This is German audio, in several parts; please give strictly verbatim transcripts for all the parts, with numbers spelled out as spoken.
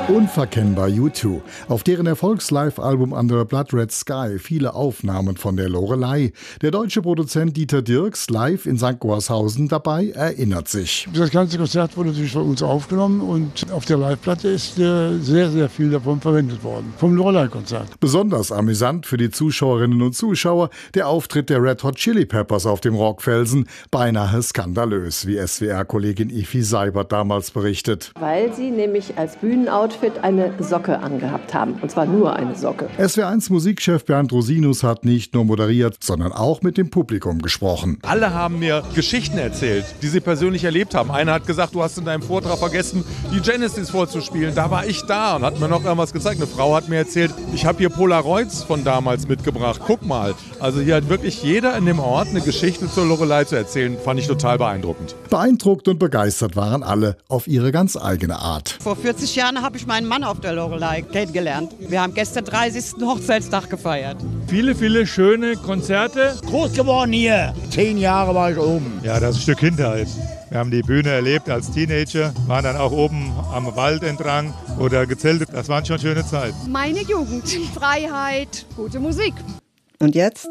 Unverkennbar U zwei. Auf deren Erfolgs-Live-Album Under a Blood Red Sky viele Aufnahmen von der Loreley. Der deutsche Produzent Dieter Dirks, live in Sankt Goarshausen dabei, erinnert sich. Das ganze Konzert wurde natürlich von uns aufgenommen und auf der Live-Platte ist äh, sehr, sehr viel davon verwendet worden. Vom Loreley-Konzert. Besonders amüsant für die Zuschauerinnen und Zuschauer der Auftritt der Red Hot Chili Peppers auf dem Rockfelsen. Beinahe skandalös, wie S W R-Kollegin Ifi Seibert damals berichtet. Weil sie nämlich als Bühnenoutfit eine Socke angehabt haben. Und zwar nur eine Socke. S W R eins Musikchef Bernd Rosinus hat nicht nur moderiert, sondern auch mit dem Publikum gesprochen. Alle haben mir Geschichten erzählt, die sie persönlich erlebt haben. Einer hat gesagt, du hast in deinem Vortrag vergessen, die Genesis vorzuspielen. Da war ich da und hat mir noch irgendwas gezeigt. Eine Frau hat mir erzählt, ich habe hier Polaroids von damals mitgebracht. Guck mal. Also hier hat wirklich jeder in dem Ort eine Geschichte zur Loreley zu erzählen. Fand ich total beeindruckend. Beeindruckt und begeistert waren alle auf ihre ganz eigene Art. Vor vierzig Jahren habe ich meinen Mann auf der Loreley kennengelernt. Wir haben gestern dreißigsten Hochzeitstag gefeiert. Viele, viele schöne Konzerte. Groß geworden hier. Zehn Jahre war ich oben. Ja, das ist ein Stück Kindheit. Wir haben die Bühne erlebt als Teenager, waren dann auch oben am Wald entlang oder gezeltet. Das waren schon schöne Zeiten. Meine Jugend, Freiheit, gute Musik. Und jetzt?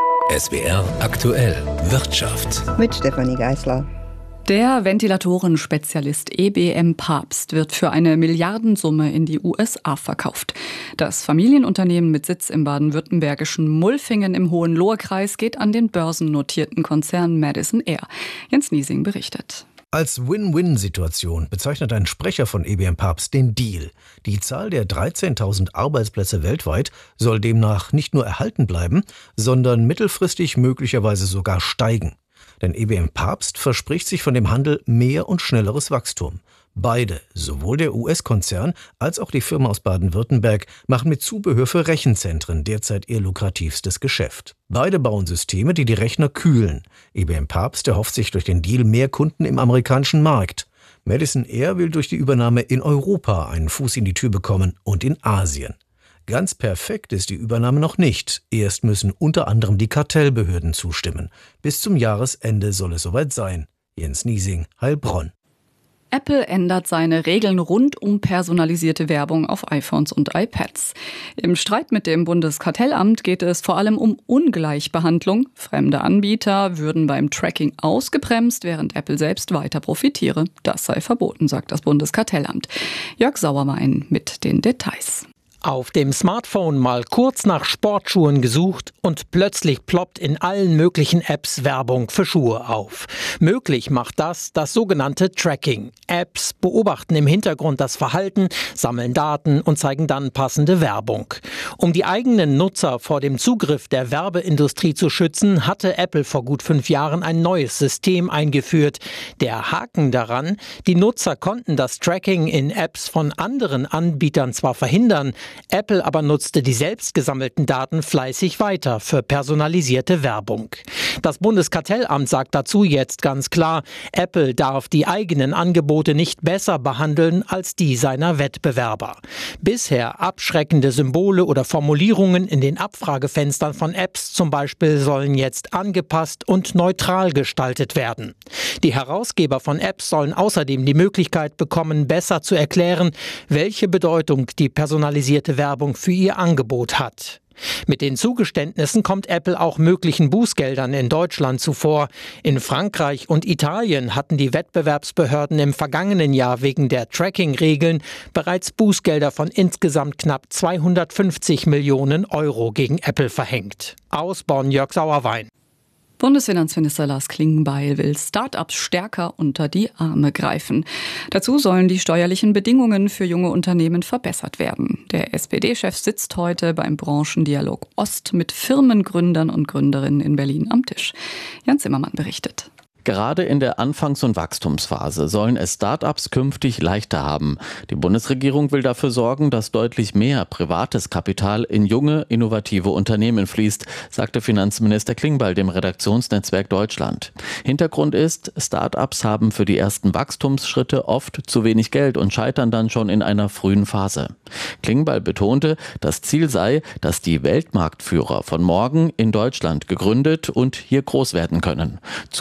S W R aktuell Wirtschaft. Mit Stefanie Geisler. Der Ventilatoren-Spezialist E B M Papst wird für eine Milliardensumme in die U S A verkauft. Das Familienunternehmen mit Sitz im baden-württembergischen Mulfingen im Hohenlohe-Kreis geht an den börsennotierten Konzern Madison Air. Jens Niesing berichtet. Als Win-Win-Situation bezeichnet ein Sprecher von E B M Papst den Deal. Die Zahl der dreizehntausend Arbeitsplätze weltweit soll demnach nicht nur erhalten bleiben, sondern mittelfristig möglicherweise sogar steigen. Denn E B M Papst verspricht sich von dem Handel mehr und schnelleres Wachstum. Beide, sowohl der U S-Konzern als auch die Firma aus Baden-Württemberg, machen mit Zubehör für Rechenzentren derzeit ihr lukrativstes Geschäft. Beide bauen Systeme, die die Rechner kühlen. E B M Papst erhofft sich durch den Deal mehr Kunden im amerikanischen Markt. Madison Air will durch die Übernahme in Europa einen Fuß in die Tür bekommen und in Asien. Ganz perfekt ist die Übernahme noch nicht. Erst müssen unter anderem die Kartellbehörden zustimmen. Bis zum Jahresende soll es soweit sein. Jens Niesing, Heilbronn. Apple ändert seine Regeln rund um personalisierte Werbung auf iPhones und iPads. Im Streit mit dem Bundeskartellamt geht es vor allem um Ungleichbehandlung. Fremde Anbieter würden beim Tracking ausgebremst, während Apple selbst weiter profitiere. Das sei verboten, sagt das Bundeskartellamt. Jörg Sauerwein mit den Details. Auf dem Smartphone mal kurz nach Sportschuhen gesucht und plötzlich ploppt in allen möglichen Apps Werbung für Schuhe auf. Möglich macht das das sogenannte Tracking. Apps beobachten im Hintergrund das Verhalten, sammeln Daten und zeigen dann passende Werbung. Um die eigenen Nutzer vor dem Zugriff der Werbeindustrie zu schützen, hatte Apple vor gut fünf Jahren ein neues System eingeführt. Der Haken daran: Die Nutzer konnten das Tracking in Apps von anderen Anbietern zwar verhindern, Apple aber nutzte die selbst gesammelten Daten fleißig weiter für personalisierte Werbung. Das Bundeskartellamt sagt dazu jetzt ganz klar, Apple darf die eigenen Angebote nicht besser behandeln als die seiner Wettbewerber. Bisher abschreckende Symbole oder Formulierungen in den Abfragefenstern von Apps zum Beispiel sollen jetzt angepasst und neutral gestaltet werden. Die Herausgeber von Apps sollen außerdem die Möglichkeit bekommen, besser zu erklären, welche Bedeutung die personalisierte Werbung für ihr Angebot hat. Mit den Zugeständnissen kommt Apple auch möglichen Bußgeldern in Deutschland zuvor. In Frankreich und Italien hatten die Wettbewerbsbehörden im vergangenen Jahr wegen der Tracking-Regeln bereits Bußgelder von insgesamt knapp zweihundertfünfzig Millionen Euro gegen Apple verhängt. Aus Bonn, Jörg Sauerwein. Bundesfinanzminister Lars Klingbeil will Start-ups stärker unter die Arme greifen. Dazu sollen die steuerlichen Bedingungen für junge Unternehmen verbessert werden. Der S P D-Chef sitzt heute beim Branchendialog Ost mit Firmengründern und Gründerinnen in Berlin am Tisch. Jan Zimmermann berichtet. Gerade in der Anfangs- und Wachstumsphase sollen es Start-ups künftig leichter haben. Die Bundesregierung will dafür sorgen, dass deutlich mehr privates Kapital in junge, innovative Unternehmen fließt, sagte Finanzminister Klingbeil dem Redaktionsnetzwerk Deutschland. Hintergrund ist, Start-ups haben für die ersten Wachstumsschritte oft zu wenig Geld und scheitern dann schon in einer frühen Phase. Klingbeil betonte, das Ziel sei, dass die Weltmarktführer von morgen in Deutschland gegründet und hier groß werden können. Zusätzlich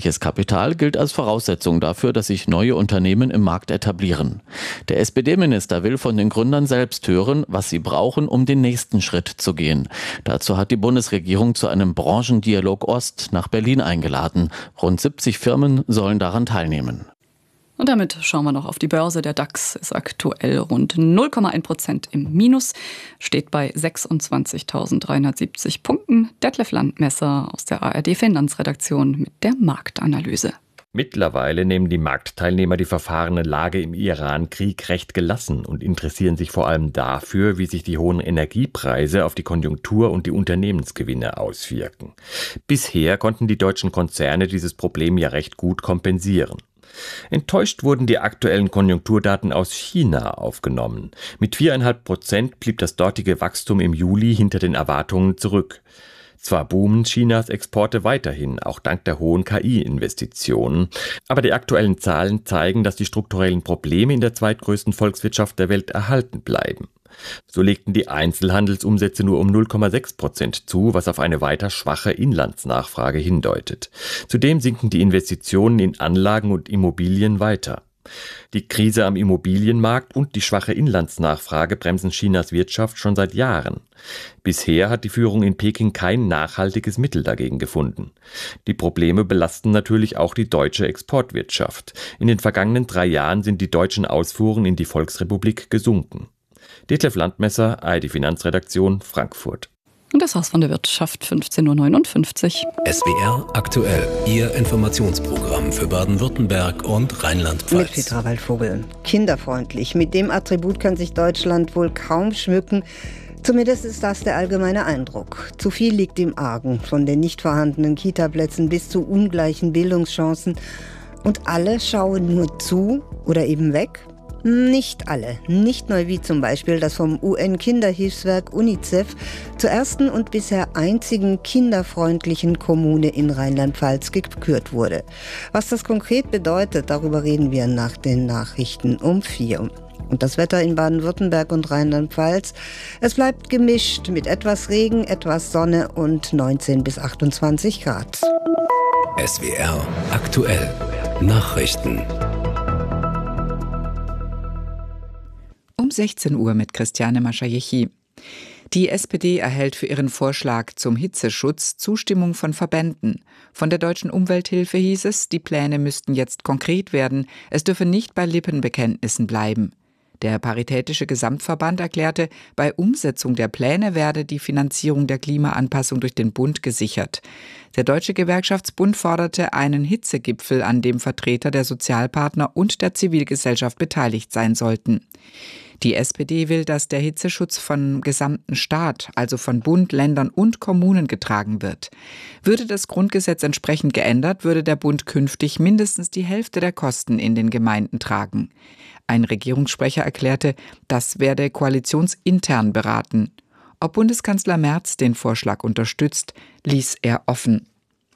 Menschliches Kapital gilt als Voraussetzung dafür, dass sich neue Unternehmen im Markt etablieren. Der S P D-Minister will von den Gründern selbst hören, was sie brauchen, um den nächsten Schritt zu gehen. Dazu hat die Bundesregierung zu einem Branchendialog Ost nach Berlin eingeladen. Rund siebzig Firmen sollen daran teilnehmen. Und damit schauen wir noch auf die Börse. Der DAX ist aktuell rund null Komma eins Prozent im Minus, steht bei sechsundzwanzigtausenddreihundertsiebzig Punkten. Detlef Landmesser aus der A R D-Finanzredaktion mit der Marktanalyse. Mittlerweile nehmen die Marktteilnehmer die verfahrene Lage im Iran-Krieg recht gelassen und interessieren sich vor allem dafür, wie sich die hohen Energiepreise auf die Konjunktur und die Unternehmensgewinne auswirken. Bisher konnten die deutschen Konzerne dieses Problem ja recht gut kompensieren. Enttäuscht wurden die aktuellen Konjunkturdaten aus China aufgenommen. Mit viereinhalb Prozent blieb das dortige Wachstum im Juli hinter den Erwartungen zurück. Zwar boomen Chinas Exporte weiterhin, auch dank der hohen K I-Investitionen, aber die aktuellen Zahlen zeigen, dass die strukturellen Probleme in der zweitgrößten Volkswirtschaft der Welt erhalten bleiben. So legten die Einzelhandelsumsätze nur um null Komma sechs Prozent zu, was auf eine weiter schwache Inlandsnachfrage hindeutet. Zudem sinken die Investitionen in Anlagen und Immobilien weiter. Die Krise am Immobilienmarkt und die schwache Inlandsnachfrage bremsen Chinas Wirtschaft schon seit Jahren. Bisher hat die Führung in Peking kein nachhaltiges Mittel dagegen gefunden. Die Probleme belasten natürlich auch die deutsche Exportwirtschaft. In den vergangenen drei Jahren sind die deutschen Ausfuhren in die Volksrepublik gesunken. Detlef Landmesser, A R D Finanzredaktion, Frankfurt. Und das war's von der Wirtschaft, fünfzehn Uhr neunundfünfzig. S W R aktuell, Ihr Informationsprogramm für Baden-Württemberg und Rheinland-Pfalz. Mit Petra Waldvogel. Kinderfreundlich. Mit dem Attribut kann sich Deutschland wohl kaum schmücken. Zumindest ist das der allgemeine Eindruck. Zu viel liegt im Argen, von den nicht vorhandenen Kitaplätzen bis zu ungleichen Bildungschancen. Und alle schauen nur zu oder eben weg. Nicht alle. Nicht neu wie zum Beispiel das vom U N-Kinderhilfswerk UNICEF zur ersten und bisher einzigen kinderfreundlichen Kommune in Rheinland-Pfalz gekürt wurde. Was das konkret bedeutet, darüber reden wir nach den Nachrichten um vier. Und das Wetter in Baden-Württemberg und Rheinland-Pfalz. Es bleibt gemischt mit etwas Regen, etwas Sonne und neunzehn bis achtundzwanzig Grad. S W R aktuell. Nachrichten. Um sechzehn Uhr mit Christiane Maschajechi. Die S P D erhält für ihren Vorschlag zum Hitzeschutz Zustimmung von Verbänden. Von der Deutschen Umwelthilfe hieß es, die Pläne müssten jetzt konkret werden, es dürfe nicht bei Lippenbekenntnissen bleiben. Der Paritätische Gesamtverband erklärte, bei Umsetzung der Pläne werde die Finanzierung der Klimaanpassung durch den Bund gesichert. Der Deutsche Gewerkschaftsbund forderte einen Hitzegipfel, an dem Vertreter der Sozialpartner und der Zivilgesellschaft beteiligt sein sollten. Die S P D will, dass der Hitzeschutz vom gesamten Staat, also von Bund, Ländern und Kommunen getragen wird. Würde das Grundgesetz entsprechend geändert, würde der Bund künftig mindestens die Hälfte der Kosten in den Gemeinden tragen. Ein Regierungssprecher erklärte, das werde koalitionsintern beraten. Ob Bundeskanzler Merz den Vorschlag unterstützt, ließ er offen.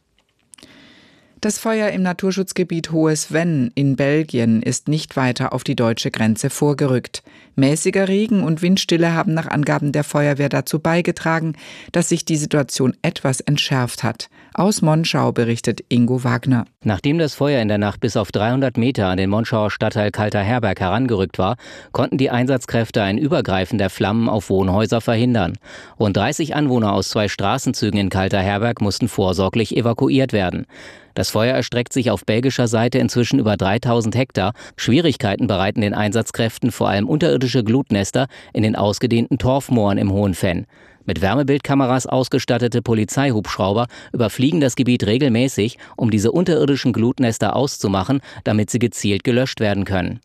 Das Feuer im Naturschutzgebiet Hohes Venn in Belgien ist nicht weiter auf die deutsche Grenze vorgerückt. Mäßiger Regen und Windstille haben nach Angaben der Feuerwehr dazu beigetragen, dass sich die Situation etwas entschärft hat. Aus Monschau berichtet Ingo Wagner. Nachdem das Feuer in der Nacht bis auf dreihundert Meter an den Monschauer Stadtteil Kalter-Herberg herangerückt war, konnten die Einsatzkräfte ein Übergreifen der Flammen auf Wohnhäuser verhindern. Rund dreißig Anwohner aus zwei Straßenzügen in Kalter-Herberg mussten vorsorglich evakuiert werden. Das Feuer erstreckt sich auf belgischer Seite inzwischen über dreitausend Hektar. Schwierigkeiten bereiten den Einsatzkräften vor allem unterirdische Glutnester in den ausgedehnten Torfmooren im Hohen Venn. Mit Wärmebildkameras ausgestattete Polizeihubschrauber überfliegen das Gebiet regelmäßig, um diese unterirdischen Glutnester auszumachen, damit sie gezielt gelöscht werden können.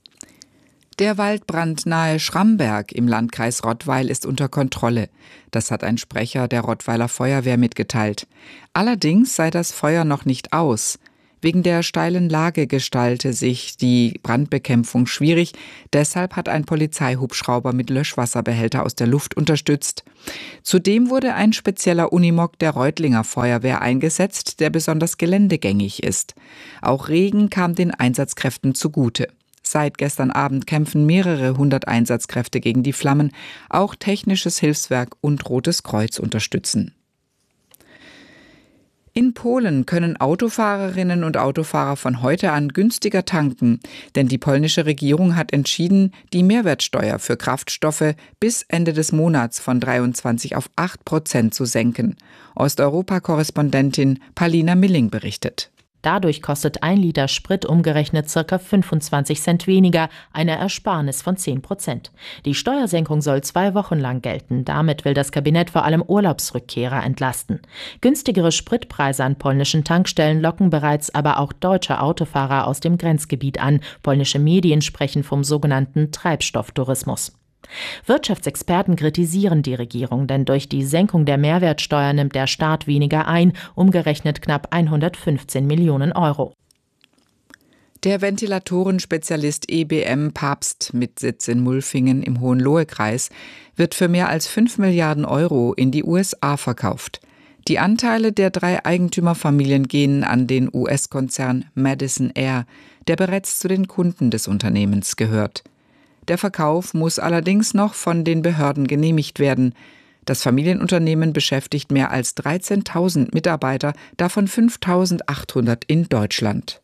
Der Waldbrand nahe Schramberg im Landkreis Rottweil ist unter Kontrolle. Das hat ein Sprecher der Rottweiler Feuerwehr mitgeteilt. Allerdings sei das Feuer noch nicht aus. Wegen der steilen Lage gestalte sich die Brandbekämpfung schwierig. Deshalb hat ein Polizeihubschrauber mit Löschwasserbehälter aus der Luft unterstützt. Zudem wurde ein spezieller Unimog der Reutlinger Feuerwehr eingesetzt, der besonders geländegängig ist. Auch Regen kam den Einsatzkräften zugute. Seit gestern Abend kämpfen mehrere hundert Einsatzkräfte gegen die Flammen. Auch Technisches Hilfswerk und Rotes Kreuz unterstützen. In Polen können Autofahrerinnen und Autofahrer von heute an günstiger tanken, denn die polnische Regierung hat entschieden, die Mehrwertsteuer für Kraftstoffe bis Ende des Monats von dreiundzwanzig auf acht Prozent zu senken. Osteuropa-Korrespondentin Palina Milling berichtet. Dadurch kostet ein Liter Sprit umgerechnet ca. fünfundzwanzig Cent weniger, eine Ersparnis von zehn Prozent. Die Steuersenkung soll zwei Wochen lang gelten. Damit will das Kabinett vor allem Urlaubsrückkehrer entlasten. Günstigere Spritpreise an polnischen Tankstellen locken bereits aber auch deutsche Autofahrer aus dem Grenzgebiet an. Polnische Medien sprechen vom sogenannten Treibstofftourismus. Wirtschaftsexperten kritisieren die Regierung, denn durch die Senkung der Mehrwertsteuer nimmt der Staat weniger ein, umgerechnet knapp hundertfünfzehn Millionen Euro. Der Ventilatorenspezialist E B M Papst mit Sitz in Mulfingen im Hohenlohe-Kreis wird für mehr als fünf Milliarden Euro in die U S A verkauft. Die Anteile der drei Eigentümerfamilien gehen an den U S-Konzern Madison Air, der bereits zu den Kunden des Unternehmens gehört. Der Verkauf muss allerdings noch von den Behörden genehmigt werden. Das Familienunternehmen beschäftigt mehr als dreizehntausend Mitarbeiter, davon fünftausendachthundert in Deutschland.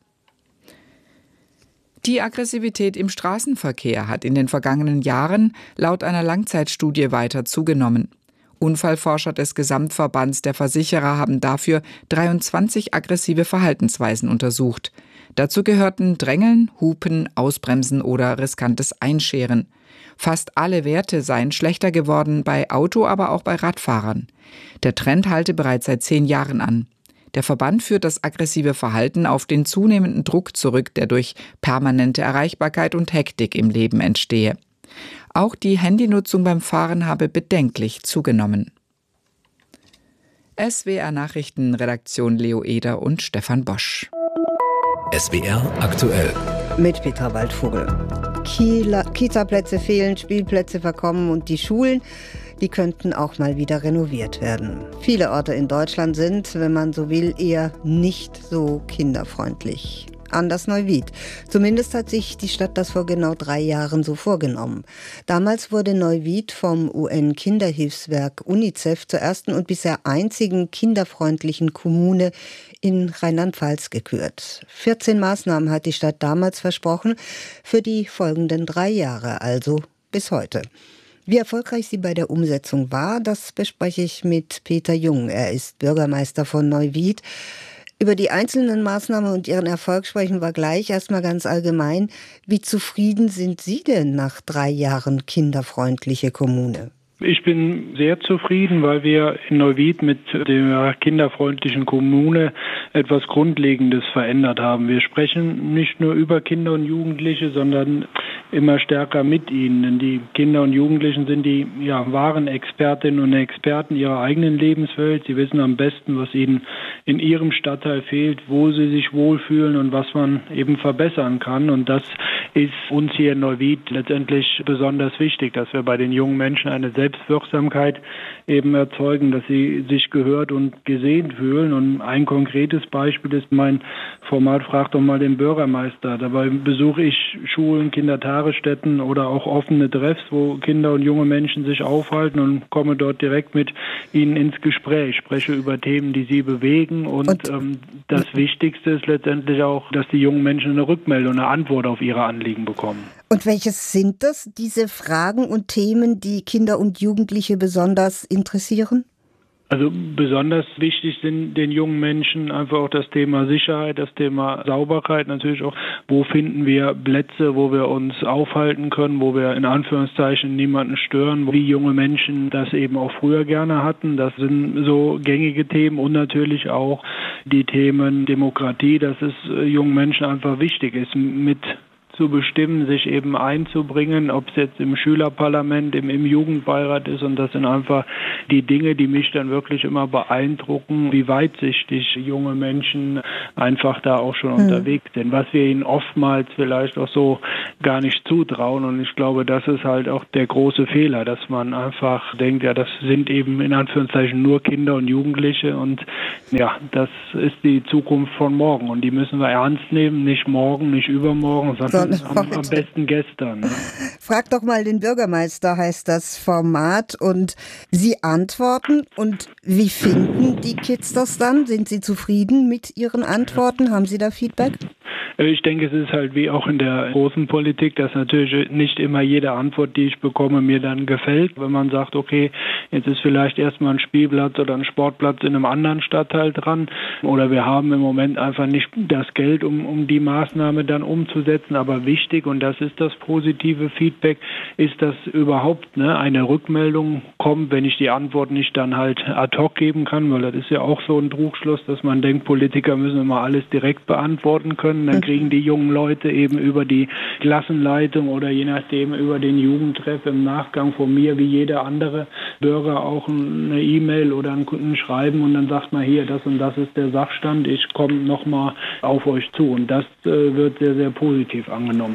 Die Aggressivität im Straßenverkehr hat in den vergangenen Jahren laut einer Langzeitstudie weiter zugenommen. Unfallforscher des Gesamtverbands der Versicherer haben dafür dreiundzwanzig aggressive Verhaltensweisen untersucht. Dazu gehörten Drängeln, Hupen, Ausbremsen oder riskantes Einscheren. Fast alle Werte seien schlechter geworden, bei Auto, aber auch bei Radfahrern. Der Trend halte bereits seit zehn Jahren an. Der Verband führt das aggressive Verhalten auf den zunehmenden Druck zurück, der durch permanente Erreichbarkeit und Hektik im Leben entstehe. Auch die Handynutzung beim Fahren habe bedenklich zugenommen. S W R Nachrichten, Redaktion Leo Eder und Stefan Bosch. S W R aktuell. Mit Petra Waldvogel. Kita-Plätze fehlen, Spielplätze verkommen und die Schulen, die könnten auch mal wieder renoviert werden. Viele Orte in Deutschland sind, wenn man so will, eher nicht so kinderfreundlich. Anders Neuwied. Zumindest hat sich die Stadt das vor genau drei Jahren so vorgenommen. Damals wurde Neuwied vom U N-Kinderhilfswerk UNICEF zur ersten und bisher einzigen kinderfreundlichen Kommune in Rheinland-Pfalz gekürt. vierzehn Maßnahmen hat die Stadt damals versprochen, für die folgenden drei Jahre, also bis heute. Wie erfolgreich sie bei der Umsetzung war, das bespreche ich mit Peter Jung. Er ist Bürgermeister von Neuwied. Über die einzelnen Maßnahmen und ihren Erfolg sprechen wir gleich. Erstmal ganz allgemein. Wie zufrieden sind Sie denn nach drei Jahren kinderfreundliche Kommune? Ich bin sehr zufrieden, weil wir in Neuwied mit der kinderfreundlichen Kommune etwas Grundlegendes verändert haben. Wir sprechen nicht nur über Kinder und Jugendliche, sondern immer stärker mit ihnen. Denn die Kinder und Jugendlichen sind die ja, wahren Expertinnen und Experten ihrer eigenen Lebenswelt. Sie wissen am besten, was ihnen in ihrem Stadtteil fehlt, wo sie sich wohlfühlen und was man eben verbessern kann. Und das ist uns hier in Neuwied letztendlich besonders wichtig, dass wir bei den jungen Menschen eine Selbstwirksamkeit eben erzeugen, dass sie sich gehört und gesehen fühlen. Und ein konkretes Beispiel ist mein Format Frag doch mal den Bürgermeister. Dabei besuche ich Schulen, Kindertagesstätten oder auch offene Treffs, wo Kinder und junge Menschen sich aufhalten und komme dort direkt mit ihnen ins Gespräch, spreche über Themen, die sie bewegen. Und, und ähm, das Wichtigste ist letztendlich auch, dass die jungen Menschen eine Rückmeldung, eine Antwort auf ihre Anliegen bekommen. Und welches sind das, diese Fragen und Themen, die Kinder und Jugendliche besonders interessieren? Also besonders wichtig sind den jungen Menschen einfach auch das Thema Sicherheit, das Thema Sauberkeit, natürlich auch, wo finden wir Plätze, wo wir uns aufhalten können, wo wir in Anführungszeichen niemanden stören, wie junge Menschen das eben auch früher gerne hatten. Das sind so gängige Themen und natürlich auch die Themen Demokratie, dass es jungen Menschen einfach wichtig ist, mit zu bestimmen, sich eben einzubringen, ob es jetzt im Schülerparlament, im, im Jugendbeirat ist. Und das sind einfach die Dinge, die mich dann wirklich immer beeindrucken, wie weitsichtig junge Menschen einfach da auch schon hm. unterwegs sind, was wir ihnen oftmals vielleicht auch so gar nicht zutrauen. Und ich glaube, das ist halt auch der große Fehler, dass man einfach denkt, ja, das sind eben in Anführungszeichen nur Kinder und Jugendliche und ja, das ist die Zukunft von morgen und die müssen wir ernst nehmen, nicht morgen, nicht übermorgen, sondern Am, am besten gestern. Ne? Frag doch mal den Bürgermeister, heißt das Format. Und Sie antworten. Und wie finden die Kids das dann? Sind Sie zufrieden mit Ihren Antworten? Haben Sie da Feedback? Ich denke, es ist halt wie auch in der großen Politik, dass natürlich nicht immer jede Antwort, die ich bekomme, mir dann gefällt. Wenn man sagt, okay, jetzt ist vielleicht erstmal ein Spielplatz oder ein Sportplatz in einem anderen Stadtteil dran oder wir haben im Moment einfach nicht das Geld, um, um die Maßnahme dann umzusetzen. Aber wichtig, und das ist das positive Feedback, ist, dass überhaupt ne, eine Rückmeldung kommt, wenn ich die Antwort nicht dann halt ad hoc geben kann, weil das ist ja auch so ein Trugschluss, dass man denkt, Politiker müssen immer alles direkt beantworten können. Dann kriegen die jungen Leute eben über die Klassenleitung oder je nachdem über den Jugendtreff im Nachgang von mir wie jeder andere Bürger auch eine E-Mail oder ein Schreiben und dann sagt man hier, das und das ist der Sachstand, ich komme nochmal auf euch zu und das äh, wird sehr, sehr positiv angenommen.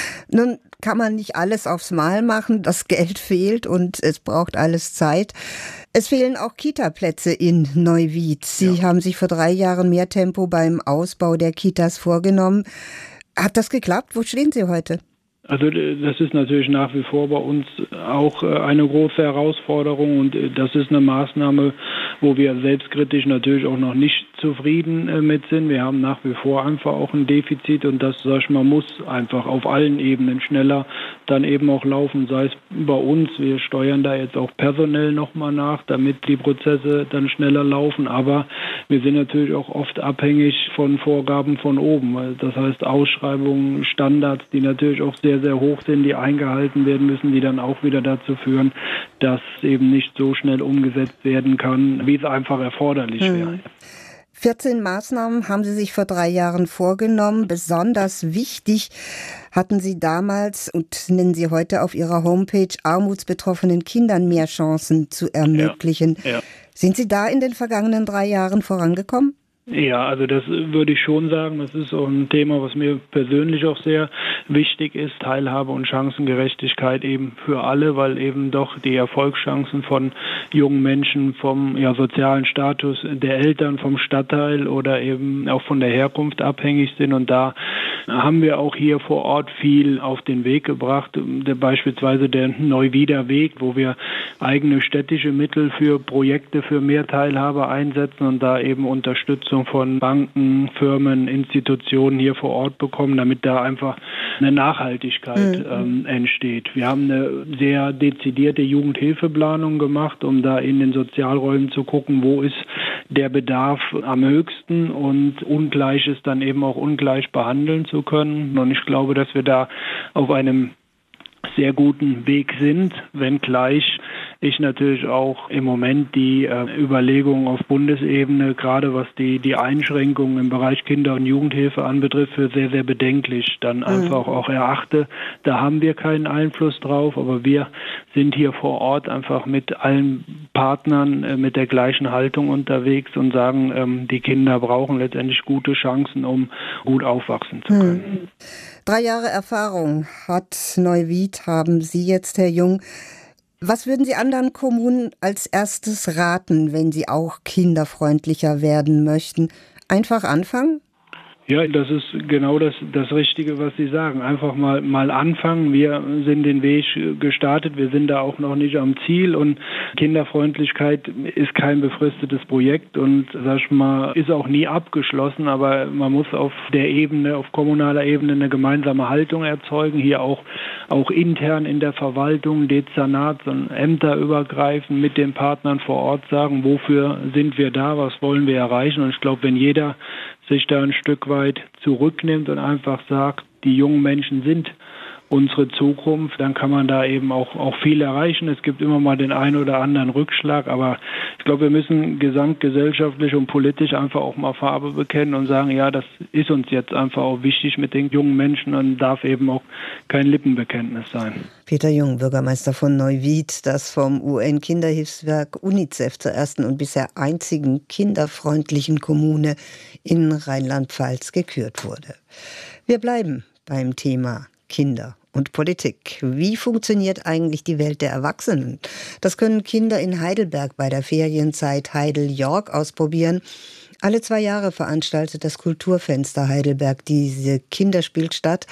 Nun kann man nicht alles aufs Mal machen, das Geld fehlt und es braucht alles Zeit. Es fehlen auch Kita-Plätze in Neuwied. Sie ja. haben sich vor drei Jahren mehr Tempo beim Ausbau der Kitas vorgenommen. Hat das geklappt? Wo stehen Sie heute? Also das ist natürlich nach wie vor bei uns auch eine große Herausforderung und das ist eine Maßnahme, wo wir selbstkritisch natürlich auch noch nicht zufrieden mit sind. Wir haben nach wie vor einfach auch ein Defizit und das, sag ich mal, muss einfach auf allen Ebenen schneller dann eben auch laufen, sei es bei uns. Wir steuern da jetzt auch personell nochmal nach, damit die Prozesse dann schneller laufen, aber wir sind natürlich auch oft abhängig von Vorgaben von oben. Das heißt Ausschreibungen, Standards, die natürlich auch sehr, sehr hoch sind, die eingehalten werden müssen, die dann auch wieder dazu führen, dass eben nicht so schnell umgesetzt werden kann, wie es einfach erforderlich hm. wäre. vierzehn Maßnahmen haben Sie sich vor drei Jahren vorgenommen. Besonders wichtig hatten Sie damals und nennen Sie heute auf Ihrer Homepage, armutsbetroffenen Kindern mehr Chancen zu ermöglichen. Ja, ja. Sind Sie da in den vergangenen drei Jahren vorangekommen? Ja, also das würde ich schon sagen. Das ist auch ein Thema, was mir persönlich auch sehr wichtig ist. Teilhabe und Chancengerechtigkeit eben für alle, weil eben doch die Erfolgschancen von jungen Menschen vom ja, sozialen Status der Eltern, vom Stadtteil oder eben auch von der Herkunft abhängig sind. Und da haben wir auch hier vor Ort viel auf den Weg gebracht. Der, beispielsweise der Neuwieder Weg, wo wir eigene städtische Mittel für Projekte für mehr Teilhabe einsetzen und da eben Unterstützung von Banken, Firmen, Institutionen hier vor Ort bekommen, damit da einfach eine Nachhaltigkeit mhm. ähm, entsteht. Wir haben eine sehr dezidierte Jugendhilfeplanung gemacht, um da in den Sozialräumen zu gucken, wo ist der Bedarf am höchsten und Ungleiches dann eben auch ungleich behandeln zu können. Und ich glaube, dass wir da auf einem sehr guten Weg sind, wenngleich ich natürlich auch im Moment die äh, Überlegungen auf Bundesebene, gerade was die, die Einschränkungen im Bereich Kinder- und Jugendhilfe anbetrifft, für sehr, sehr bedenklich dann einfach mhm. auch erachte. Da haben wir keinen Einfluss drauf, aber wir sind hier vor Ort einfach mit allen Partnern äh, mit der gleichen Haltung unterwegs und sagen, ähm, die Kinder brauchen letztendlich gute Chancen, um gut aufwachsen zu können. Mhm. Drei Jahre Erfahrung hat Neuwied, haben Sie jetzt, Herr Jung. Was würden Sie anderen Kommunen als erstes raten, wenn sie auch kinderfreundlicher werden möchten? Einfach anfangen? Ja, das ist genau das, das Richtige, was Sie sagen. Einfach mal, mal anfangen. Wir sind den Weg gestartet. Wir sind da auch noch nicht am Ziel und Kinderfreundlichkeit ist kein befristetes Projekt und, sag ich mal, ist auch nie abgeschlossen. Aber man muss auf der Ebene, auf kommunaler Ebene eine gemeinsame Haltung erzeugen. Hier auch, auch intern in der Verwaltung, Dezernats- und Ämterübergreifend mit den Partnern vor Ort sagen, wofür sind wir da, was wollen wir erreichen. Und ich glaube, wenn jeder sich da ein Stück weit zurücknimmt und einfach sagt, die jungen Menschen sind unsere Zukunft, dann kann man da eben auch, auch viel erreichen. Es gibt immer mal den einen oder anderen Rückschlag, aber ich glaube, wir müssen gesamtgesellschaftlich und politisch einfach auch mal Farbe bekennen und sagen, ja, das ist uns jetzt einfach auch wichtig mit den jungen Menschen und darf eben auch kein Lippenbekenntnis sein. Peter Jung, Bürgermeister von Neuwied, das vom U N-Kinderhilfswerk UNICEF zur ersten und bisher einzigen kinderfreundlichen Kommune in Rheinland-Pfalz gekürt wurde. Wir bleiben beim Thema Kinder und Politik. Wie funktioniert eigentlich die Welt der Erwachsenen? Das können Kinder in Heidelberg bei der Ferienzeit Heidel-York ausprobieren. Alle zwei Jahre veranstaltet das Kulturfenster Heidelberg diese Kinderspielstadt.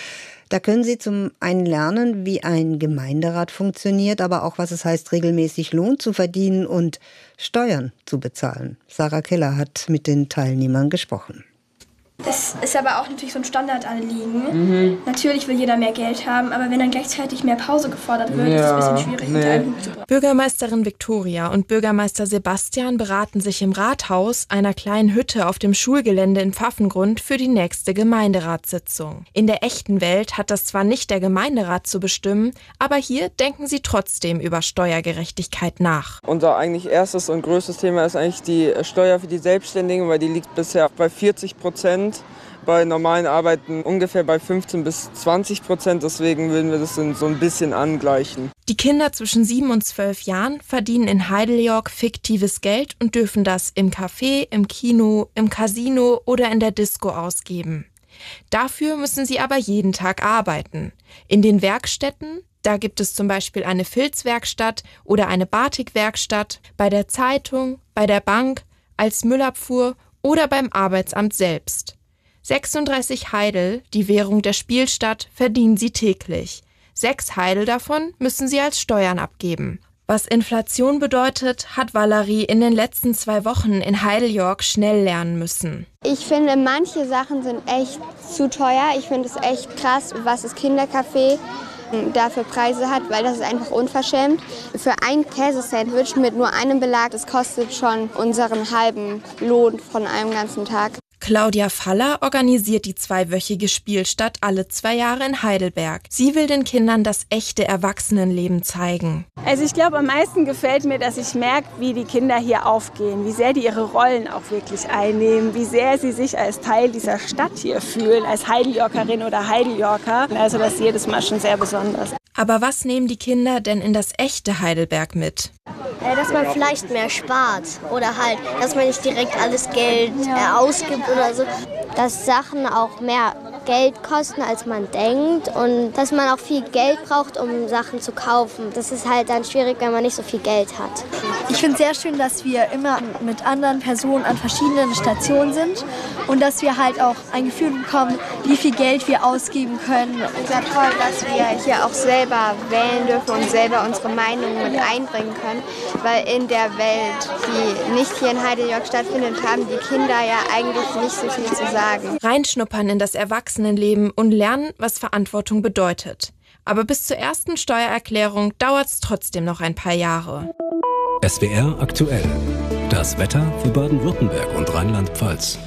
Da können Sie zum einen lernen, wie ein Gemeinderat funktioniert, aber auch, was es heißt, regelmäßig Lohn zu verdienen und Steuern zu bezahlen. Sarah Keller hat mit den Teilnehmern gesprochen. Das ist aber auch natürlich so ein Standardanliegen. Mhm. Natürlich will jeder mehr Geld haben, aber wenn dann gleichzeitig mehr Pause gefordert wird, ja, ist es ein bisschen schwierig, nee. unter einen Hut zu bringen. Bürgermeisterin Viktoria und Bürgermeister Sebastian beraten sich im Rathaus, einer kleinen Hütte auf dem Schulgelände in Pfaffengrund, für die nächste Gemeinderatssitzung. In der echten Welt hat das zwar nicht der Gemeinderat zu bestimmen, aber hier denken sie trotzdem über Steuergerechtigkeit nach. Unser eigentlich erstes und größtes Thema ist eigentlich die Steuer für die Selbstständigen, weil die liegt bisher bei vierzig Prozent. Bei normalen Arbeiten ungefähr bei fünfzehn bis zwanzig Prozent, deswegen würden wir das so ein bisschen angleichen. Die Kinder zwischen sieben und zwölf Jahren verdienen in Heideljorg fiktives Geld und dürfen das im Café, im Kino, im Casino oder in der Disco ausgeben. Dafür müssen sie aber jeden Tag arbeiten. In den Werkstätten, da gibt es zum Beispiel eine Filzwerkstatt oder eine Batikwerkstatt, bei der Zeitung, bei der Bank, als Müllabfuhr oder beim Arbeitsamt selbst. sechsunddreißig Heidel, die Währung der Spielstadt, verdienen sie täglich. Sechs Heidel davon müssen sie als Steuern abgeben. Was Inflation bedeutet, hat Valerie in den letzten zwei Wochen in Heideljorg schnell lernen müssen. Ich finde, manche Sachen sind echt zu teuer. Ich finde es echt krass, was das Kindercafé da für Preise hat, weil das ist einfach unverschämt. Für ein Käsesandwich mit nur einem Belag, das kostet schon unseren halben Lohn von einem ganzen Tag. Claudia Faller organisiert die zweiwöchige Spielstadt alle zwei Jahre in Heidelberg. Sie will den Kindern das echte Erwachsenenleben zeigen. Also ich glaube, am meisten gefällt mir, dass ich merke, wie die Kinder hier aufgehen, wie sehr die ihre Rollen auch wirklich einnehmen, wie sehr sie sich als Teil dieser Stadt hier fühlen, als Heideljorkerin oder Heideljorker. Also das ist jedes Mal schon sehr besonders. Aber was nehmen die Kinder denn in das echte Heidelberg mit? Dass man vielleicht mehr spart oder halt, dass man nicht direkt alles Geld äh, ausgibt oder so. Dass Sachen auch mehr Geld kosten, als man denkt und dass man auch viel Geld braucht, um Sachen zu kaufen. Das ist halt dann schwierig, wenn man nicht so viel Geld hat. Ich finde es sehr schön, dass wir immer mit anderen Personen an verschiedenen Stationen sind und dass wir halt auch ein Gefühl bekommen, wie viel Geld wir ausgeben können. Es ist ja toll, dass wir hier auch selber wählen dürfen und selber unsere Meinung mit einbringen können, weil in der Welt, die nicht hier in Heideljorg stattfindet, haben die Kinder ja eigentlich nicht so viel zu sagen. Reinschnuppern in das Erwachsenenleben und lernen, was Verantwortung bedeutet. Aber bis zur ersten Steuererklärung dauert es trotzdem noch ein paar Jahre. S W R aktuell. Das Wetter für Baden-Württemberg und Rheinland-Pfalz.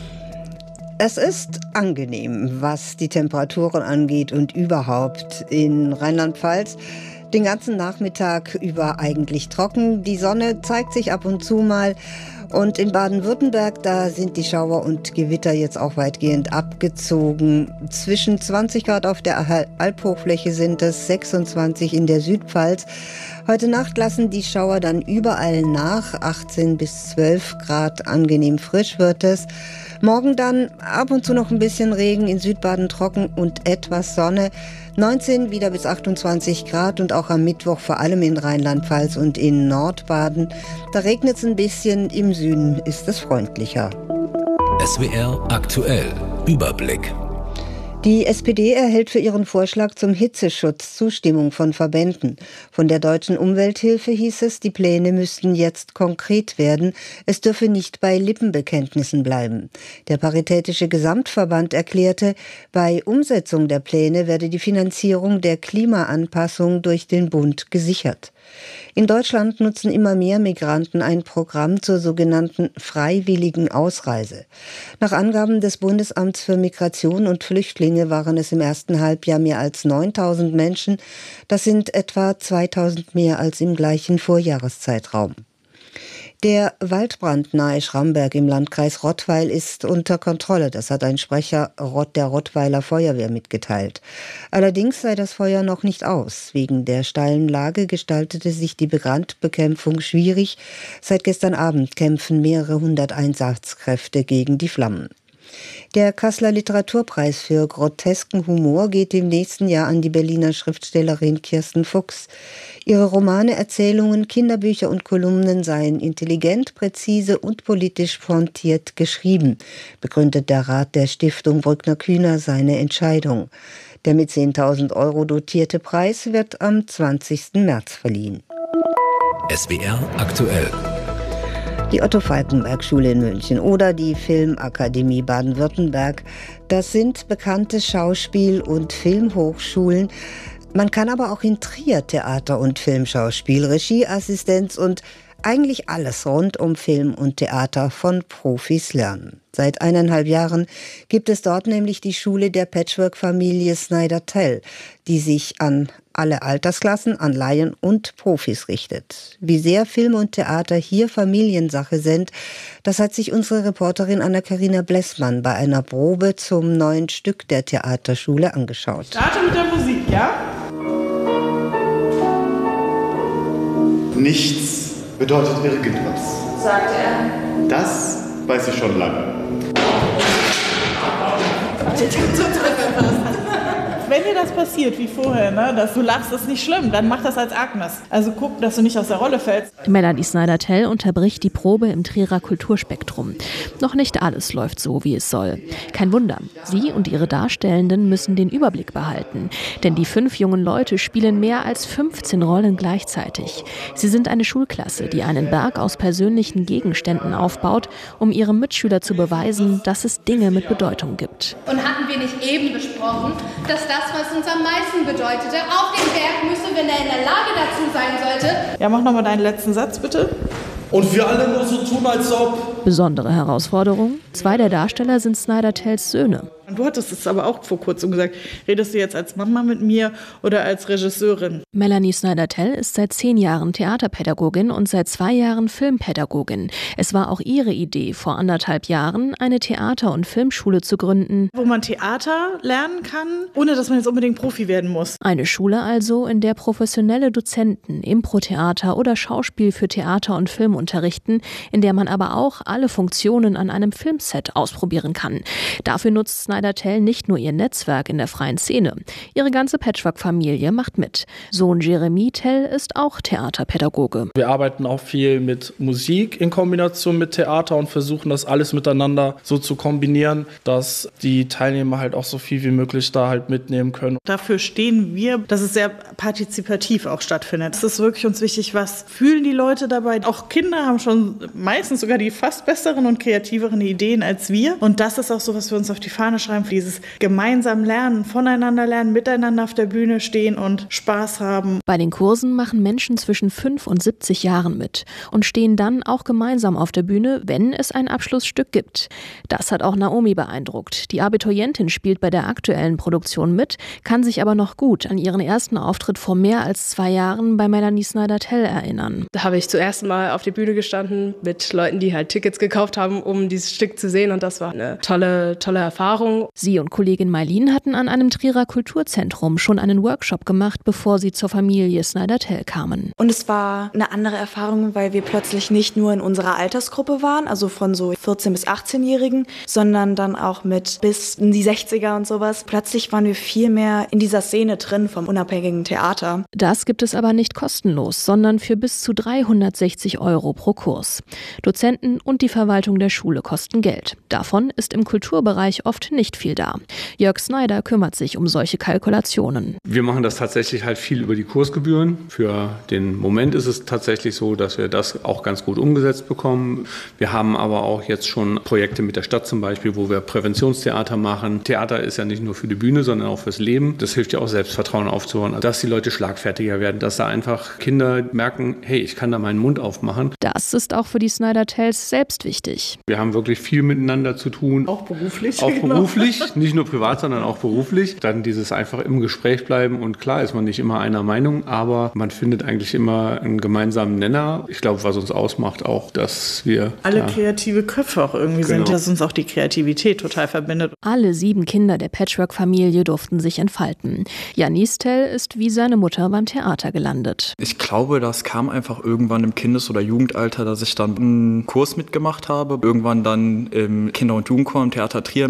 Es ist angenehm, was die Temperaturen angeht und überhaupt in Rheinland-Pfalz. Den ganzen Nachmittag über eigentlich trocken. Die Sonne zeigt sich ab und zu mal. Und in Baden-Württemberg, da sind die Schauer und Gewitter jetzt auch weitgehend abgezogen. Zwischen zwanzig Grad auf der Alphochfläche sind es, sechsundzwanzig in der Südpfalz. Heute Nacht lassen die Schauer dann überall nach. achtzehn bis zwölf Grad, angenehm frisch wird es. Morgen dann ab und zu noch ein bisschen Regen, in Südbaden trocken und etwas Sonne. neunzehn wieder bis achtundzwanzig Grad und auch am Mittwoch vor allem in Rheinland-Pfalz und in Nordbaden. Da regnet es ein bisschen, im Süden ist es freundlicher. S W R aktuell. Überblick. Die S P D erhält für ihren Vorschlag zum Hitzeschutz Zustimmung von Verbänden. Von der Deutschen Umwelthilfe hieß es, die Pläne müssten jetzt konkret werden. Es dürfe nicht bei Lippenbekenntnissen bleiben. Der Paritätische Gesamtverband erklärte, bei Umsetzung der Pläne werde die Finanzierung der Klimaanpassung durch den Bund gesichert. In Deutschland nutzen immer mehr Migranten ein Programm zur sogenannten freiwilligen Ausreise. Nach Angaben des Bundesamts für Migration und Flüchtlinge waren es im ersten Halbjahr mehr als neuntausend Menschen. Das sind etwa zweitausend mehr als im gleichen Vorjahreszeitraum. Der Waldbrand nahe Schramberg im Landkreis Rottweil ist unter Kontrolle. Das hat ein Sprecher der Rottweiler Feuerwehr mitgeteilt. Allerdings sei das Feuer noch nicht aus. Wegen der steilen Lage gestaltete sich die Brandbekämpfung schwierig. Seit gestern Abend kämpfen mehrere hundert Einsatzkräfte gegen die Flammen. Der Kasseler Literaturpreis für grotesken Humor geht im nächsten Jahr an die Berliner Schriftstellerin Kirsten Fuchs. Ihre Romane, Erzählungen, Kinderbücher und Kolumnen seien intelligent, präzise und politisch pointiert geschrieben, begründet der Rat der Stiftung Brückner Kühner seine Entscheidung. Der mit zehntausend Euro dotierte Preis wird am zwanzigsten März verliehen. S W R aktuell. Die Otto-Falckenberg-Schule in München oder die Filmakademie Baden-Württemberg, das sind bekannte Schauspiel- und Filmhochschulen. Man kann aber auch in Trier Theater- und Filmschauspiel, Regieassistenz und eigentlich alles rund um Film und Theater von Profis lernen. Seit eineinhalb Jahren gibt es dort nämlich die Schule der Patchwork-Familie Snyder-Tell, die sich an alle Altersklassen, an Laien und Profis richtet. Wie sehr Film und Theater hier Familiensache sind, das hat sich unsere Reporterin Anna-Karina Blessmann bei einer Probe zum neuen Stück der Theaterschule angeschaut. Starte mit der Musik, ja? Nichts bedeutet irgendwas, sagt er. Das weiß ich schon lange. Wenn dir das passiert, wie vorher, ne, dass du lachst, ist nicht schlimm, dann mach das als Agnes. Also guck, dass du nicht aus der Rolle fällst. Melanie Snyder-Tell unterbricht die Probe im Trierer Kulturspektrum. Noch nicht alles läuft so, wie es soll. Kein Wunder, sie und ihre Darstellenden müssen den Überblick behalten. Denn die fünf jungen Leute spielen mehr als fünfzehn Rollen gleichzeitig. Sie sind eine Schulklasse, die einen Berg aus persönlichen Gegenständen aufbaut, um ihrem Mitschüler zu beweisen, dass es Dinge mit Bedeutung gibt. Und hatten wir nicht eben besprochen, dass das, was uns am meisten bedeutete, auf dem Berg müsse, wenn er in der Lage dazu sein sollte. Ja, mach nochmal deinen letzten Satz, bitte. Und wir alle nur so tun, als ob... Besondere Herausforderung: Zwei der Darsteller sind Snyder-Tells Söhne. Du hattest es aber auch vor kurzem gesagt. Redest du jetzt als Mama mit mir oder als Regisseurin? Melanie Snyder-Tell ist seit zehn Jahren Theaterpädagogin und seit zwei Jahren Filmpädagogin. Es war auch ihre Idee, vor anderthalb Jahren eine Theater- und Filmschule zu gründen. Wo man Theater lernen kann, ohne dass man jetzt unbedingt Profi werden muss. Eine Schule also, in der professionelle Dozenten Impro-Theater oder Schauspiel für Theater und Film unterrichten, in der man aber auch alle Funktionen an einem Filmset ausprobieren kann. Dafür nutzt Snyder-Tell nicht nur ihr Netzwerk in der freien Szene. Ihre ganze Patchwork-Familie macht mit. Sohn Jeremy Tell ist auch Theaterpädagoge. Wir arbeiten auch viel mit Musik in Kombination mit Theater und versuchen das alles miteinander so zu kombinieren, dass die Teilnehmer halt auch so viel wie möglich da halt mitnehmen können. Dafür stehen wir, dass es sehr partizipativ auch stattfindet. Es ist wirklich uns wichtig, was fühlen die Leute dabei. Auch Kinder haben schon meistens sogar die fast besseren und kreativeren Ideen als wir. Und das ist auch so, was wir uns auf die Fahne schreiben. Dieses gemeinsam lernen, voneinander lernen, miteinander auf der Bühne stehen und Spaß haben. Bei den Kursen machen Menschen zwischen fünf und siebzig Jahren mit und stehen dann auch gemeinsam auf der Bühne, wenn es ein Abschlussstück gibt. Das hat auch Naomi beeindruckt. Die Abiturientin spielt bei der aktuellen Produktion mit, kann sich aber noch gut an ihren ersten Auftritt vor mehr als zwei Jahren bei Melanie Snyder-Tell erinnern. Da habe ich zuerst mal auf die Bühne gestanden mit Leuten, die halt Tickets gekauft haben, um dieses Stück zu sehen, und das war eine tolle, tolle Erfahrung. Sie und Kollegin Mailin hatten an einem Trierer Kulturzentrum schon einen Workshop gemacht, bevor sie zur Familie Snyder-Tell kamen. Und es war eine andere Erfahrung, weil wir plötzlich nicht nur in unserer Altersgruppe waren, also von so vierzehn- bis achtzehnjährigen, sondern dann auch mit bis in die sechziger und sowas. Plötzlich waren wir viel mehr in dieser Szene drin vom unabhängigen Theater. Das gibt es aber nicht kostenlos, sondern für bis zu dreihundertsechzig Euro pro Kurs. Dozenten und die Verwaltung der Schule kosten Geld. Davon ist im Kulturbereich oft nicht viel da. Jörg Snyder kümmert sich um solche Kalkulationen. Wir machen das tatsächlich halt viel über die Kursgebühren. Für den Moment ist es tatsächlich so, dass wir das auch ganz gut umgesetzt bekommen. Wir haben aber auch jetzt schon Projekte mit der Stadt zum Beispiel, wo wir Präventionstheater machen. Theater ist ja nicht nur für die Bühne, sondern auch fürs Leben. Das hilft ja auch, Selbstvertrauen aufzubauen, dass die Leute schlagfertiger werden, dass da einfach Kinder merken, hey, ich kann da meinen Mund aufmachen. Das ist auch für die Snyder-Tells selbst wichtig. Wir haben wirklich viel miteinander zu tun. Auch beruflich. Auch genau. beruflich, nicht nur privat, sondern auch beruflich. Dann dieses einfach im Gespräch bleiben, und klar ist man nicht immer einer Meinung, aber man findet eigentlich immer einen gemeinsamen Nenner. Ich glaube, was uns ausmacht auch, dass wir alle ja, kreative Köpfe auch irgendwie genau. sind, dass uns auch die Kreativität total verbindet. Alle sieben Kinder der Patchwork-Familie durften sich entfalten. Janis Tell ist wie seine Mutter beim Theater gelandet. Ich glaube, das kam einfach irgendwann im Kindes- oder Jugendalter, dass ich dann einen Kurs mitgemacht habe. Irgendwann dann im Kinder- und Jugendchor im Theater Trier mitgespielt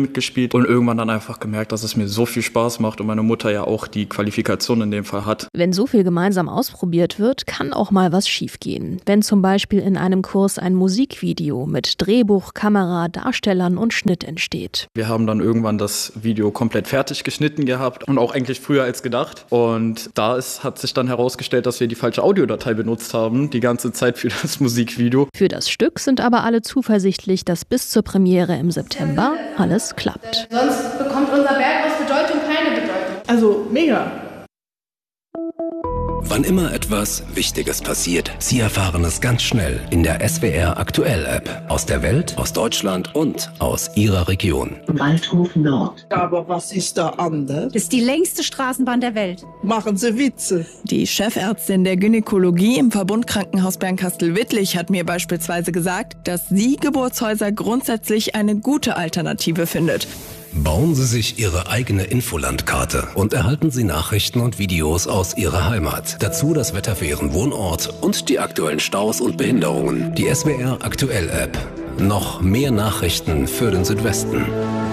Unterschied und irgendwann dann einfach gemerkt, dass es mir so viel Spaß macht und meine Mutter ja auch die Qualifikation in dem Fall hat. Wenn so viel gemeinsam ausprobiert wird, kann auch mal was schiefgehen. Wenn zum Beispiel in einem Kurs ein Musikvideo mit Drehbuch, Kamera, Darstellern und Schnitt entsteht. Wir haben dann irgendwann das Video komplett fertig geschnitten gehabt und auch eigentlich früher als gedacht. Und da ist, hat sich dann herausgestellt, dass wir die falsche Audiodatei benutzt haben, die ganze Zeit für das Musikvideo. Für das Stück sind aber alle zuversichtlich, dass bis zur Premiere im September alles klappt. Sonst bekommt unser Berg aus Bedeutung keine Bedeutung. Also mega. Wann immer etwas Wichtiges passiert, Sie erfahren es ganz schnell in der S W R Aktuell App. Aus der Welt, aus Deutschland und aus Ihrer Region. Waldhof Nord. Aber was ist da anders? Das ist die längste Straßenbahn der Welt. Machen Sie Witze. Die Chefärztin der Gynäkologie im Verbundkrankenhaus Bernkastel-Wittlich hat mir beispielsweise gesagt, dass sie Geburtshäuser grundsätzlich eine gute Alternative findet. Bauen Sie sich Ihre eigene Infolandkarte und erhalten Sie Nachrichten und Videos aus Ihrer Heimat. Dazu das Wetter für Ihren Wohnort und die aktuellen Staus und Behinderungen. Die S W R Aktuell App. Noch mehr Nachrichten für den Südwesten.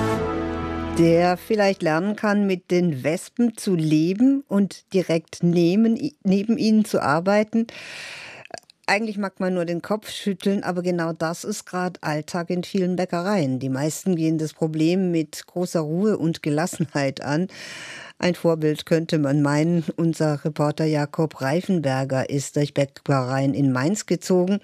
Der vielleicht lernen kann, mit den Wespen zu leben und direkt neben, neben ihnen zu arbeiten. Eigentlich mag man nur den Kopf schütteln, aber genau das ist gerade Alltag in vielen Bäckereien. Die meisten gehen das Problem mit großer Ruhe und Gelassenheit an. Ein Vorbild könnte man meinen. Unser Reporter Jakob Reifenberger ist durch Bäckereien in Mainz gezogen,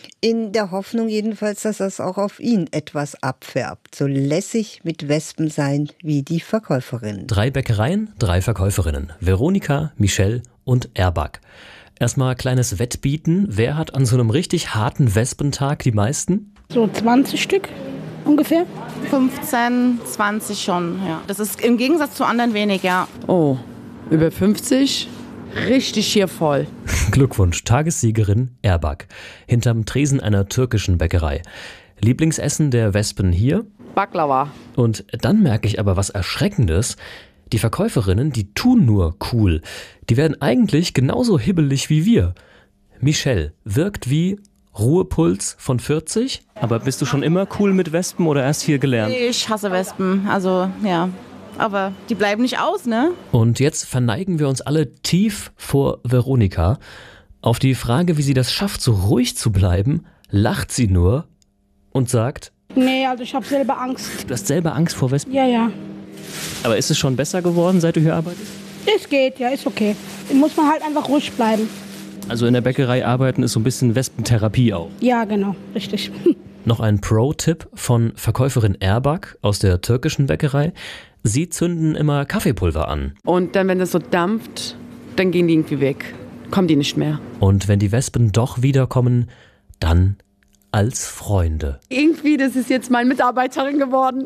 in der Hoffnung jedenfalls, dass das auch auf ihn etwas abfärbt. So lässig mit Wespen sein wie die Verkäuferin. Drei Bäckereien, drei Verkäuferinnen. Veronika, Michelle und Erbak. Erstmal kleines Wettbieten. Wer hat an so einem richtig harten Wespentag die meisten? So zwanzig Stück ungefähr. fünfzehn, zwanzig schon, ja. Das ist im Gegensatz zu anderen wenig, ja. Oh, über fünfzig? Richtig hier voll. Glückwunsch, Tagessiegerin Erbak. Hinterm Tresen einer türkischen Bäckerei. Lieblingsessen der Wespen hier? Baklava. Und dann merke ich aber was Erschreckendes. Die Verkäuferinnen, die tun nur cool. Die werden eigentlich genauso hibbelig wie wir. Michelle wirkt wie Ruhepuls von vierzig. Aber bist du schon immer cool mit Wespen oder erst hier gelernt? Ich hasse Wespen, also ja. Aber die bleiben nicht aus, ne? Und jetzt verneigen wir uns alle tief vor Veronika. Auf die Frage, wie sie das schafft, so ruhig zu bleiben, lacht sie nur und sagt: Nee, also ich habe selber Angst. Du hast selber Angst vor Wespen? Ja, ja. Aber ist es schon besser geworden, seit du hier arbeitest? Es geht, ja, ist okay. Da muss man halt einfach ruhig bleiben. Also in der Bäckerei arbeiten ist so ein bisschen Wespentherapie auch. Ja, genau, richtig. Noch ein Pro-Tipp von Verkäuferin Erbak aus der türkischen Bäckerei. Sie zünden immer Kaffeepulver an. Und dann, wenn das so dampft, dann gehen die irgendwie weg. Kommen die nicht mehr. Und wenn die Wespen doch wiederkommen, dann als Freunde. Irgendwie, das ist jetzt meine Mitarbeiterin geworden.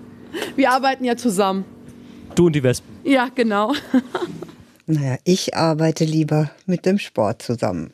Wir arbeiten ja zusammen. Du und die Wespen? Ja, genau. Naja, ich arbeite lieber mit dem Sport zusammen.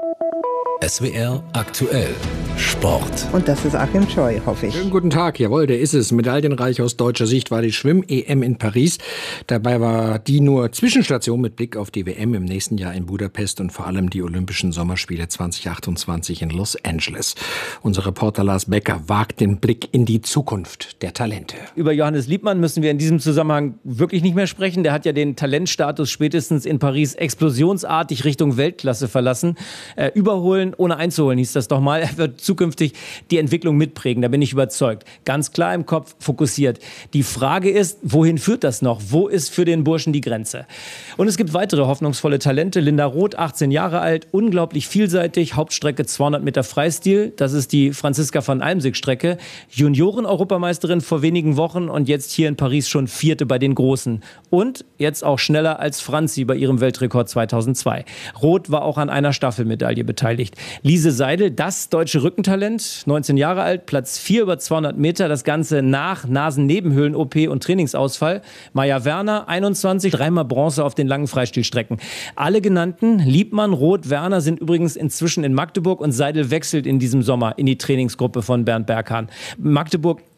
S W R Aktuell Sport. Und das ist Achim Scheu, hoffe ich. Schönen guten Tag, jawohl, der ist es. Medaillenreich aus deutscher Sicht war die Schwimm-E M in Paris. Dabei war die nur Zwischenstation mit Blick auf die W M im nächsten Jahr in Budapest und vor allem die Olympischen Sommerspiele zwanzig achtundzwanzig in Los Angeles. Unser Reporter Lars Becker wagt den Blick in die Zukunft der Talente. Über Johannes Liebmann müssen wir in diesem Zusammenhang wirklich nicht mehr sprechen. Der hat ja den Talentstatus spätestens in Paris explosionsartig Richtung Weltklasse verlassen. Äh, überholen, ohne einzuholen, hieß das doch mal. Er wird zukünftig die Entwicklung mitprägen, da bin ich überzeugt. Ganz klar im Kopf, fokussiert. Die Frage ist, wohin führt das noch? Wo ist für den Burschen die Grenze? Und es gibt weitere hoffnungsvolle Talente. Linda Roth, achtzehn Jahre alt, unglaublich vielseitig, Hauptstrecke zweihundert Meter Freistil. Das ist die Franziska van Almsick-Strecke. Junioren-Europameisterin vor wenigen Wochen und jetzt hier in Paris schon Vierte bei den Großen. Und jetzt auch schneller als Franzi bei ihrem Weltrekord zweitausendzwei. Roth war auch an einer Staffelmedaille beteiligt. Lise Seidel, das deutsche Rückentalent, neunzehn Jahre alt, Platz vier über zweihundert Meter, das Ganze nach Nasennebenhöhlen-O P und Trainingsausfall. Maja Werner, einundzwanzig, dreimal Bronze auf den langen Freistilstrecken. Alle genannten, Liebmann, Roth, Werner, sind übrigens inzwischen in Magdeburg und Seidel wechselt in diesem Sommer in die Trainingsgruppe von Bernd Berghahn. Magdeburg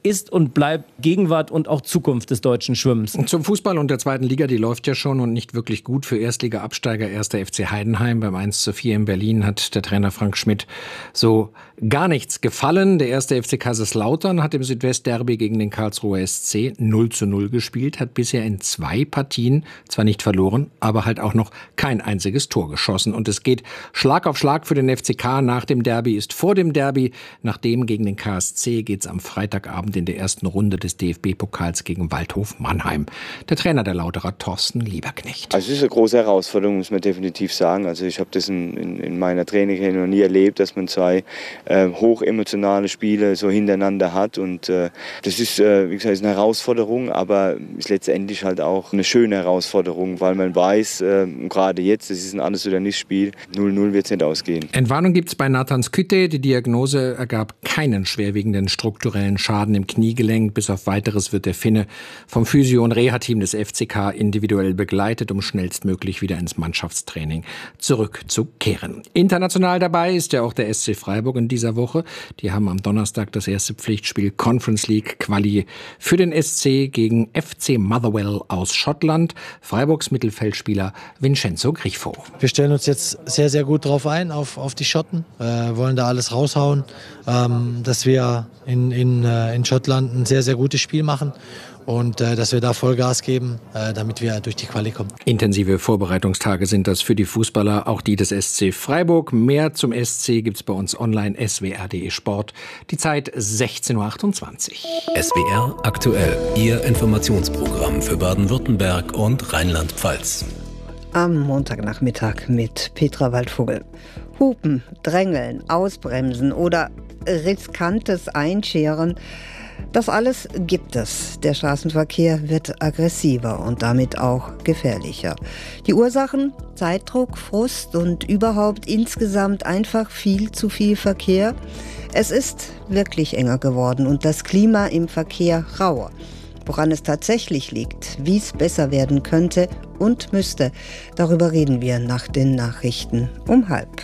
ist und bleibt Gegenwart und auch Zukunft des deutschen Schwimmens. Und zum Fußball und der zweiten Liga, die läuft ja schon und nicht wirklich gut für Erstliga-Absteiger erster F C Heidenheim. Beim eins zu vier in Berlin hat der Trainer Frank Schmidt so gar nichts gefallen. Der erste F C Kaiserslautern hat im Südwestderby gegen den Karlsruher S C null zu null gespielt, hat bisher in zwei Partien zwar nicht verloren, aber halt auch noch kein einziges Tor geschossen. Und es geht Schlag auf Schlag für den F C K. Nach dem Derby ist vor dem Derby. Nach dem gegen den K S C geht es am Freitagabend in der ersten Runde des D F B-Pokals gegen Waldhof Mannheim. Der Trainer der Lauterer, Thorsten Lieberknecht. Also es ist eine große Herausforderung, muss man definitiv sagen. Also ich habe das in, in, in meiner Trainerkarriere noch nie erlebt, dass man zwei äh, hochemotionale Spiele so hintereinander hat. Und äh, das ist, äh, wie gesagt, ist eine Herausforderung, aber ist letztendlich halt auch eine schöne Herausforderung, weil man weiß, äh, gerade jetzt, das ist ein Alles- oder Nicht-Spiel, null null wird es nicht ausgehen. Entwarnung gibt es bei Nathan Skytte. Die Diagnose ergab keinen schwerwiegenden strukturellen Schaden im Kniegelenk. Bis auf Weiteres wird der Finne vom Physio- und Reha-Team des F C K individuell begleitet, um schnellstmöglich wieder ins Mannschaftstraining zurückzukehren. International dabei ist ja auch der S C Freiburg in dieser Woche. Die haben am Donnerstag das erste Pflichtspiel Conference League Quali für den S C gegen F C Motherwell aus Schottland. Freiburgs Mittelfeldspieler Vincenzo Grifo. Wir stellen uns jetzt sehr, sehr gut drauf ein, auf, auf die Schotten. Äh, wollen da alles raushauen, ähm, dass wir in, in, äh, in Schottland ein sehr, sehr gutes Spiel machen. Und äh, dass wir da Vollgas geben, äh, damit wir durch die Quali kommen. Intensive Vorbereitungstage sind das für die Fußballer, auch die des S C Freiburg. Mehr zum S C gibt's bei uns online, S W R punkt de Sport. Die Zeit sechzehn Uhr achtundzwanzig. S W R aktuell, Ihr Informationsprogramm für Baden-Württemberg und Rheinland-Pfalz. Am Montagnachmittag mit Petra Waldvogel. Hupen, Drängeln, Ausbremsen oder riskantes Einscheren. Das alles gibt es. Der Straßenverkehr wird aggressiver und damit auch gefährlicher. Die Ursachen? Zeitdruck, Frust und überhaupt insgesamt einfach viel zu viel Verkehr. Es ist wirklich enger geworden und das Klima im Verkehr rauer. Woran es tatsächlich liegt, wie es besser werden könnte und müsste, darüber reden wir nach den Nachrichten um halb.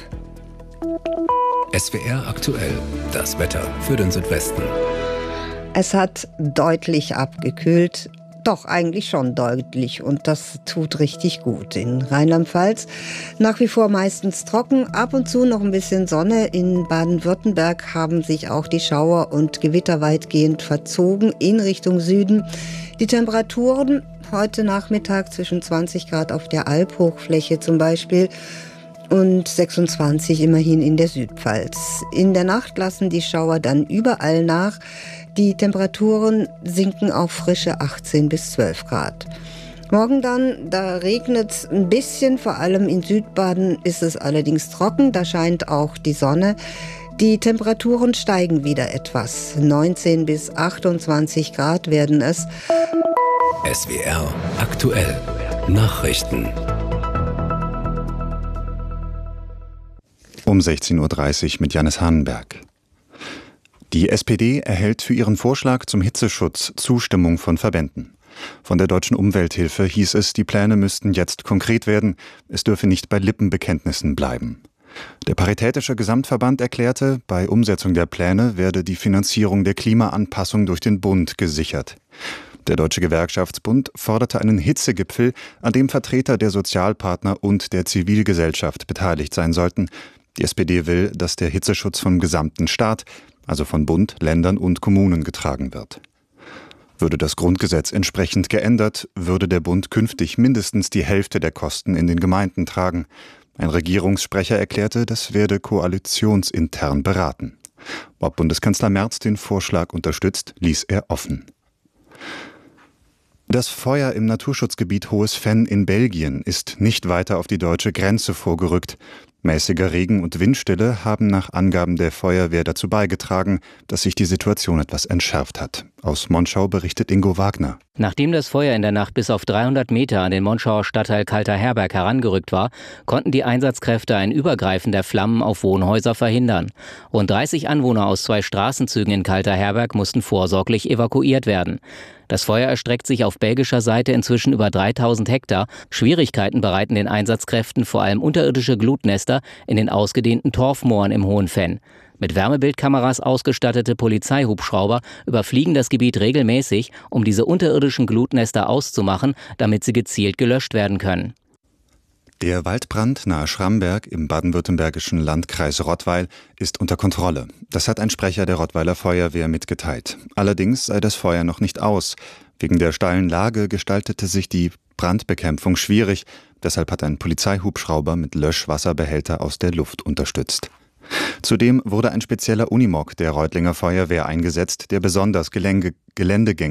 S W R aktuell, das Wetter für den Südwesten. Es hat deutlich abgekühlt, doch eigentlich schon deutlich und das tut richtig gut. In Rheinland-Pfalz nach wie vor meistens trocken, ab und zu noch ein bisschen Sonne. In Baden-Württemberg haben sich auch die Schauer und Gewitter weitgehend verzogen in Richtung Süden. Die Temperaturen heute Nachmittag zwischen zwanzig Grad auf der Albhochfläche zum Beispiel und sechsundzwanzig immerhin in der Südpfalz. In der Nacht lassen die Schauer dann überall nach. Die Temperaturen sinken auf frische achtzehn bis zwölf Grad. Morgen dann, da regnet es ein bisschen, vor allem in Südbaden ist es allerdings trocken, da scheint auch die Sonne. Die Temperaturen steigen wieder etwas. neunzehn bis achtundzwanzig Grad werden es. S W R aktuell. Nachrichten. Um sechzehn Uhr dreißig mit Jannis Hahnenberg. Die S P D erhält für ihren Vorschlag zum Hitzeschutz Zustimmung von Verbänden. Von der Deutschen Umwelthilfe hieß es, die Pläne müssten jetzt konkret werden, es dürfe nicht bei Lippenbekenntnissen bleiben. Der Paritätische Gesamtverband erklärte, bei Umsetzung der Pläne werde die Finanzierung der Klimaanpassung durch den Bund gesichert. Der Deutsche Gewerkschaftsbund forderte einen Hitzegipfel, an dem Vertreter der Sozialpartner und der Zivilgesellschaft beteiligt sein sollten. Die S P D will, dass der Hitzeschutz vom gesamten Staat, also von Bund, Ländern und Kommunen getragen wird. Würde das Grundgesetz entsprechend geändert, würde der Bund künftig mindestens die Hälfte der Kosten in den Gemeinden tragen. Ein Regierungssprecher erklärte, das werde koalitionsintern beraten. Ob Bundeskanzler Merz den Vorschlag unterstützt, ließ er offen. Das Feuer im Naturschutzgebiet Hohes Venn in Belgien ist nicht weiter auf die deutsche Grenze vorgerückt. Mäßiger Regen und Windstille haben nach Angaben der Feuerwehr dazu beigetragen, dass sich die Situation etwas entschärft hat. Aus Monschau berichtet Ingo Wagner. Nachdem das Feuer in der Nacht bis auf dreihundert Meter an den Monschauer Stadtteil Kalter Herberg herangerückt war, konnten die Einsatzkräfte ein Übergreifen der Flammen auf Wohnhäuser verhindern. Rund dreißig Anwohner aus zwei Straßenzügen in Kalter Herberg mussten vorsorglich evakuiert werden. Das Feuer erstreckt sich auf belgischer Seite inzwischen über dreitausend Hektar. Schwierigkeiten bereiten den Einsatzkräften vor allem unterirdische Glutnester in den ausgedehnten Torfmooren im Hohen Venn. Mit Wärmebildkameras ausgestattete Polizeihubschrauber überfliegen das Gebiet regelmäßig, um diese unterirdischen Glutnester auszumachen, damit sie gezielt gelöscht werden können. Der Waldbrand nahe Schramberg im baden-württembergischen Landkreis Rottweil ist unter Kontrolle. Das hat ein Sprecher der Rottweiler Feuerwehr mitgeteilt. Allerdings sei das Feuer noch nicht aus. Wegen der steilen Lage gestaltete sich die Brandbekämpfung schwierig. Deshalb hat ein Polizeihubschrauber mit Löschwasserbehälter aus der Luft unterstützt. Zudem wurde ein spezieller Unimog der Reutlinger Feuerwehr eingesetzt, der besonders Gelände, Geländegänge